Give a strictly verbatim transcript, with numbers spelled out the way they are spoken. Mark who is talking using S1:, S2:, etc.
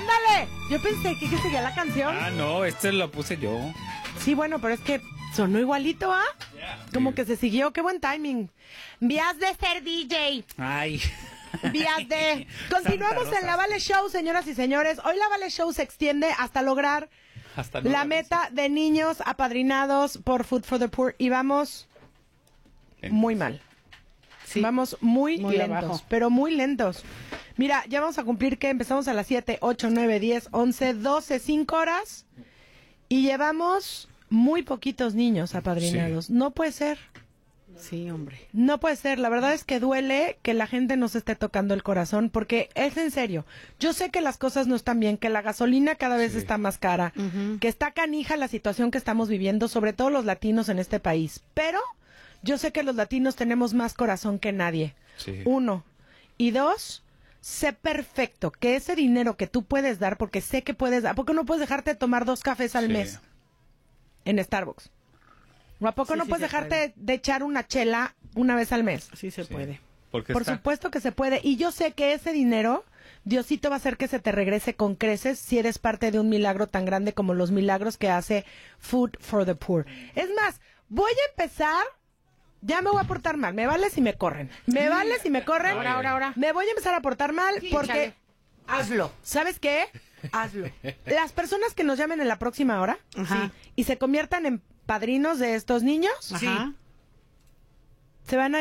S1: Ándale. Yo pensé que, que seguía la canción.
S2: Ah, no, este lo puse yo.
S1: Sí, bueno, pero es que sonó igualito, ¿ah? Yeah. Como sí. Que se siguió. Qué buen timing. Vías de ser D J.
S2: Ay.
S1: Vías de... Continuamos en la Vale Show, señoras y señores. Hoy la Vale Show se extiende hasta lograr hasta no la meta de niños apadrinados por Food for the Poor. Y vamos muy mal. Sí. Vamos muy, muy lentos, abajo. Pero muy lentos. Mira, ya vamos a cumplir que empezamos a las siete, ocho, nueve, diez, once, doce, cinco horas. Y llevamos muy poquitos niños apadrinados. Sí. No puede ser.
S3: Sí, hombre.
S1: No puede ser. La verdad es que duele que la gente nos esté tocando el corazón, porque es en serio. Yo sé que las cosas no están bien, que la gasolina cada vez sí. está más cara, uh-huh. que está canija la situación que estamos viviendo, sobre todo los latinos en este país. Pero yo sé que los latinos tenemos más corazón que nadie. Sí. Uno. Y dos, sé perfecto que ese dinero que tú puedes dar, porque sé que puedes dar, ¿por qué no puedes dejarte de tomar dos cafés al sí. mes en Starbucks? ¿O a poco sí, no sí puedes dejarte de, de echar una chela una vez al mes?
S3: Sí se sí. puede.
S1: Por está? Supuesto que se puede. Y yo sé que ese dinero, Diosito va a hacer que se te regrese con creces si eres parte de un milagro tan grande como los milagros que hace Food for the Poor. Es más, voy a empezar... Ya me voy a portar mal. Me vale si me corren. Me vale si me corren.
S3: Ahora, ahora, ahora.
S1: Me voy a empezar a portar mal sí, porque...
S3: Chale.
S1: Hazlo. ¿Sabes qué? Hazlo. Las personas que nos llamen en la próxima hora
S3: Ajá.
S1: y se conviertan en padrinos de estos niños,
S3: Ajá.
S1: se van a